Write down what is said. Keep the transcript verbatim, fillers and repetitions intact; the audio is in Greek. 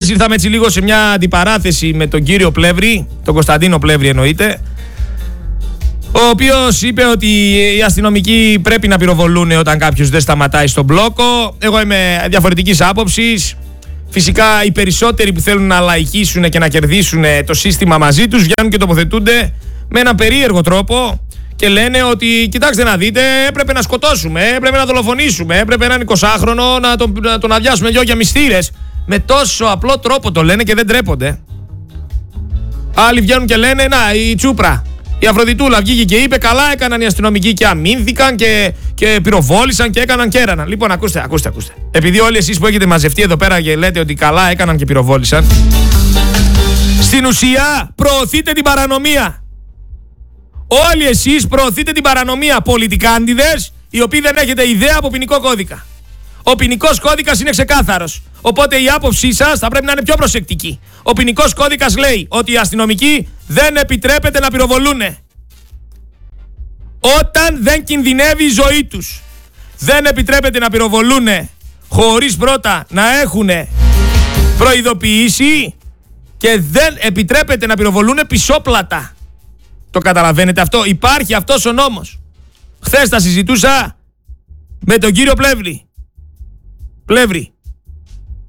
ήρθαμε έτσι λίγο σε μια αντιπαράθεση με τον κύριο Πλεύρη, τον Κωνσταντίνο Πλεύρη εννοείται, ο οποίος είπε ότι οι αστυνομικοί πρέπει να πυροβολούν όταν κάποιος δεν σταματάει στον μπλόκο. Εγώ είμαι διαφορετικής άποψης. Φυσικά οι περισσότεροι που θέλουν να λαϊκίσουν και να κερδίσουν το σύστημα μαζί τους βγαίνουν και τοποθετούνται με έναν περίεργο τρόπο και λένε ότι κοιτάξτε να δείτε, έπρεπε να σκοτώσουμε, έπρεπε να δολοφονήσουμε, έπρεπε έναν εικοσάχρονο να τον, να τον αδειάσουμε δυο για μυστήρες. Με τόσο απλό τρόπο το λένε και δεν τρέπονται. Άλλοι βγαίνουν και λένε να, η Τσούπρα, η Αφροδιτούλα βγήκε και είπε καλά έκαναν οι αστυνομικοί και αμήνθηκαν και, και πυροβόλησαν και έκαναν και έραναν. Λοιπόν, ακούστε, ακούστε, ακούστε. Επειδή όλοι εσείς που έχετε μαζευτεί εδώ πέρα και λέτε ότι καλά έκαναν και πυροβόλησαν, στην ουσία προωθείτε την παρανομία. Όλοι εσείς προωθείτε την παρανομία, πολιτικάντιδες οι οποίοι δεν έχετε ιδέα από ποινικό κώδικα. Ο ποινικός κώδικας είναι ξεκάθαρος. Οπότε η άποψή σας θα πρέπει να είναι πιο προσεκτική. Ο ποινικός κώδικας λέει ότι οι αστυνομικοί δεν επιτρέπεται να πυροβολούνε όταν δεν κινδυνεύει η ζωή τους. Δεν επιτρέπεται να πυροβολούνε χωρίς πρώτα να έχουν προειδοποιήσει και δεν επιτρέπεται να πυροβολούνε πισόπλατα. Το καταλαβαίνετε αυτό? Υπάρχει αυτός ο νόμος. Χθες τα συζητούσα με τον κύριο Πλεύρη. Πλεύρη.